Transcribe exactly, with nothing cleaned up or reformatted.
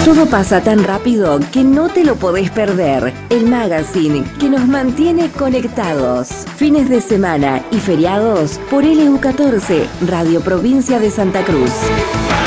Todo pasa tan rápido que no te lo podés perder. El magazine que nos mantiene conectados. Fines de semana y feriados por L U catorce, Radio Provincia de Santa Cruz.